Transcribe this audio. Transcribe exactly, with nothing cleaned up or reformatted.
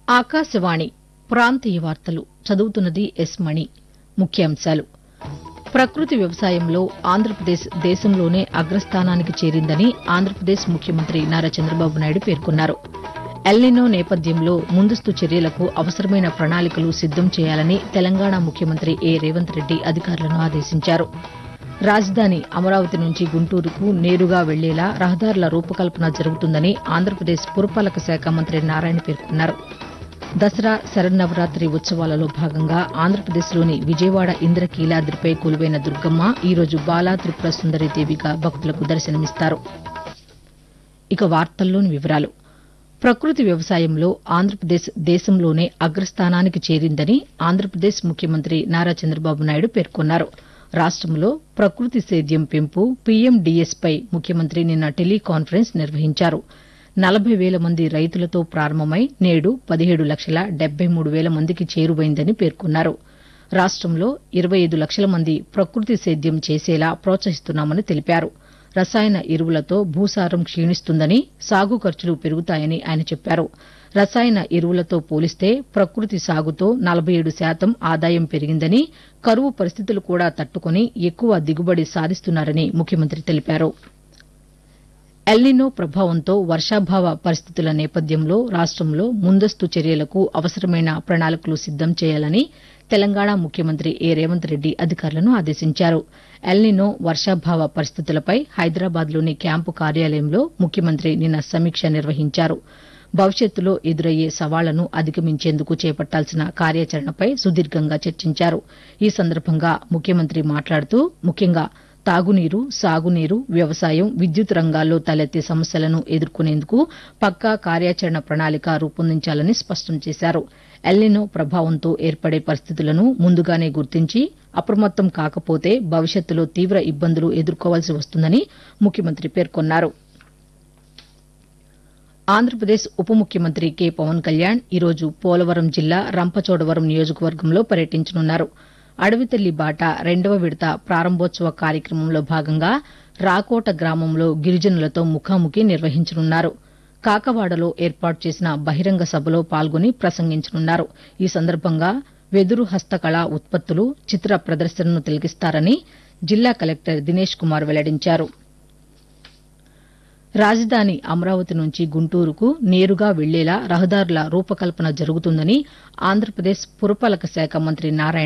ఆకాశవాణి ప్రాంతీయ వార్తలు చదువుతున్నది ఎస్ మణి. ముఖ్యాంశాలు ప్రకృతి వ్యవసాయంలో ఆంధ్రప్రదేశ్ దేశంలోనే అగ్రస్థానానికి చేరిందని ఆంధ్రప్రదేశ్ ముఖ్యమంత్రి నారా చంద్రబాబు నాయుడు పేర్కొన్నారు. ఎల్నినో నేపథ్యంలో ముందస్తు చర్యలకు అవసరమైన ప్రణాళికలు సిద్దం చేయాలని తెలంగాణ ముఖ్యమంత్రి ఏ రేవంత్ రెడ్డి అధికారులను ఆదేశించారు. రాజధాని అమరావతి నుంచి గుంటూరుకు నేరుగా వెళ్లేలా రహదారుల రూపకల్పన జరుగుతుందని ఆంధ్రప్రదేశ్ పురపాలక శాఖ మంత్రి నారాయణ పేర్కొన్నారు. దసరా శరన్నవరాత్రి ఉత్సవాలలో భాగంగా ఆంధ్రప్రదేశ్లోని విజయవాడ ఇంద్రకీలాద్రిపై కొలువైన దుర్గమ్మ ఈరోజు బాలా త్రిపుర సుందరి దేవిగా భక్తులకు దర్శనమిస్తారు. ఇక వార్తల్లోని వివరాలు ప్రకృతి వ్యవసాయంలో ఆంధ్రప్రదేశ్ దేశంలోనే అగ్రస్థానానికి చేరిందని ఆంధ్రప్రదేశ్ ముఖ్యమంత్రి నారా చంద్రబాబు నాయుడు పేర్కొన్నారు. రాష్టంలో ప్రకృతి సేద్యం పెంపు పీఎండీఎస్పై ముఖ్యమంత్రి నిన్న టెలికాన్ఫరెన్స్ నిర్వహించారు. నలభై వేల మంది రైతులతో ప్రారంభమై నేడు పదిహేడు లక్షల డెబ్బై మూడు వేల మందికి చేరువైందని పేర్కొన్నారు. రాష్టంలో ఇరవై ఐదు లక్షల మంది ప్రకృతి సేద్యం చేసేలా ప్రోత్సహిస్తున్నామని తెలిపారు. రసాయన ఎరువులతో భూసారం క్షీణిస్తుందని, సాగు ఖర్చులు పెరుగుతాయని ఆయన చెప్పారు. రసాయన ఎరువులతో పోలిస్తే ప్రకృతి సాగుతో నలభై ఏడు శాతం ఆదాయం పెరిగిందని, కరువు పరిస్థితులు కూడా తట్టుకుని ఎక్కువ దిగుబడి సాధిస్తున్నారని ముఖ్యమంత్రి తెలిపారు. ఎల్నినో ప్రభావంతో వర్షాభావ పరిస్థితుల నేపథ్యంలో రాష్టంలో ముందస్తు చర్యలకు అవసరమైన ప్రణాళికలు సిద్దం చేయాలని తెలంగాణ ముఖ్యమంత్రి ఏ రేవంత్ రెడ్డి అధికారులను ఆదేశించారు. ఎల్నినో వర్షాభావ పరిస్థితులపై హైదరాబాద్లోని క్యాంపు కార్యాలయంలో ముఖ్యమంత్రి నిన్న సమీక్ష నిర్వహించారు. భవిష్యత్తులో ఎదురయ్యే సవాళ్లను అధిగమించేందుకు చేపట్టాల్సిన కార్యాచరణపై సుదీర్ఘంగా చర్చించారు. ఈ సందర్భంగా ముఖ్యమంత్రి మాట్లాడుతూ ముఖ్యంగా తాగునీరు, సాగునీరు, వ్యవసాయం, విద్యుత్ రంగాల్లో తలెత్తే సమస్యలను ఎదుర్కొనేందుకు పక్కా కార్యాచరణ ప్రణాళిక రూపొందించాలని స్పష్టం చేశారు. ఎల్నినో ప్రభావంతో ఏర్పడే పరిస్థితులను ముందుగానే గుర్తించి అప్రమత్తం కాకపోతే భవిష్యత్తులో తీవ్ర ఇబ్బందులు ఎదుర్కోవాల్సి వస్తుందని ముఖ్యమంత్రి పేర్కొన్నారు. ఆంధ్రప్రదేశ్ ఉప ముఖ్యమంత్రి కె పవన్ కళ్యాణ్ ఈరోజు పోలవరం జిల్లా రంపచోడవరం నియోజకవర్గంలో పర్యటించనున్నారు. అడవితల్లి బాట రెండవ విడత ప్రారంభోత్సవ కార్యక్రమంలో భాగంగా రాకోట గ్రామంలో గిరిజనులతో ముఖాముఖి నిర్వహించనున్నారు. కాకవాడలో ఏర్పాటు చేసిన బహిరంగ సభలో పాల్గొని ప్రసంగించనున్నారు. ఈ సందర్భంగా వెదురు హస్తకళా ఉత్పత్తులు, చిత్ర ప్రదర్శనను తిలకిస్తారని జిల్లా కలెక్టర్ దినేష్ కుమార్ వెల్లడించారు. రాజధాని అమరావతి నుంచి గుంటూరుకు నేరుగా వెళ్లేలా రహదారుల రూపకల్పన జరుగుతుందని ఆంధ్రప్రదేశ్ పురపాలక శాఖ మంత్రి నారాయణ